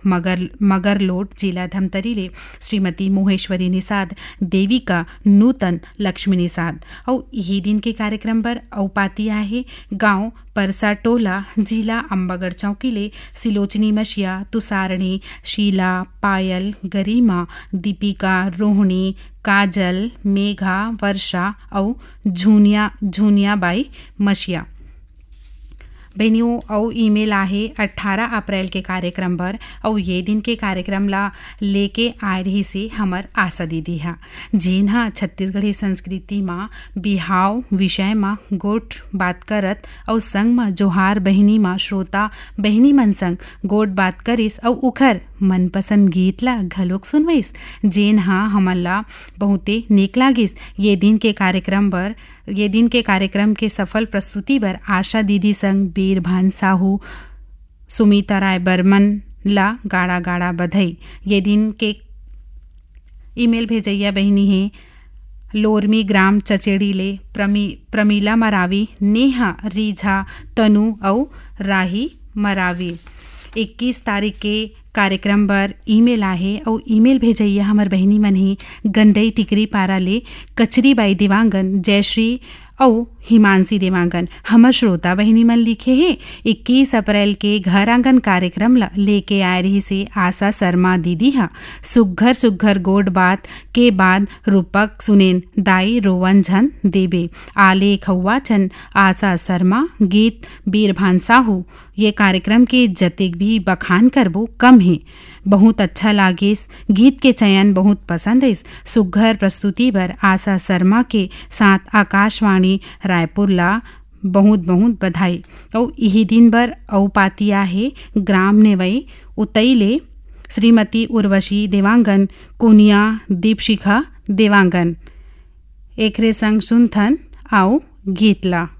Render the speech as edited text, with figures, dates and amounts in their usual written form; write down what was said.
मगरलोड जिला धमतरी ले श्रीमती मोहेश्वरी निषाद, देविका नूतन, लक्ष्मी निषाद। और यही दिन के कार्यक्रम पर औपाती आहे गांव परसा टोला जिला अंबागढ़ चौकी ले सिलोचनी मशिया, तुषारणी, शीला, पायल, गरिमा, दीपिका, रोहिणी, काजल, मेघा, वर्षा और झुनिया बाई मशिया। बहनियों और ईमेल आहे 18 अप्रैल के कार्यक्रम पर और ये दिन के कार्यक्रम ला लेके आए रही से हमर आशा दीदी हा, जिन हा छत्तीसगढ़ी संस्कृति माँ बिहाव विषय माँ गोट बात करत और संग माँ जोहार बहिनी माँ श्रोता बहिनी मन संग गोट बात करिस और उखर मनपसंद गीत ला घलोक सुनवइस, जेन हा हमन ला बहुते नेक लागिस। ये दिन के कार्यक्रम के सफल प्रस्तुति बर आशा दीदी संग बीरभान साहू, सुमिता राय बर्मन ला गाड़ा गाड़ा बधाई। ये दिन के ईमेल भेजैया बहिनी है लोरमी ग्राम चचेड़ी ले प्रमीला मरावी, नेहा, रीझा, तनु और राही मरावी। 21 तारीख के कार्यक्रम पर ईमेल आहे और ईमेल भेजैया हमर बहिनी मन ही गंडई टिकरी पारा ले कचरी बाई देवांगन, जयश्री और हिमांशी देवांगन। हमर श्रोता बहिनी मन लिखे हैं 21 अप्रैल के घर आंगन कार्यक्रम लेके आए रही से आशा शर्मा दीदी हा। सुघर गोड बात के बाद रूपक सुनेन दाई रोवन झन देबे आले खौवा चन आशा शर्मा, गीत बीरभान साहू। ये कार्यक्रम के जतेक भी बखान करबो कम है, बहुत अच्छा लागेस, गीत के चयन बहुत पसंद है। सुघर प्रस्तुति पर आशा शर्मा के साथ आकाशवाणी रायपुर ला बहुत बहुत बधाई। और यही दिन बर औपातिया है ग्राम नेवई उतैले श्रीमती उर्वशी देवांगन, कुनिया दीपशिखा देवांगन। एकरे संग सुनथन आओ गीत ला।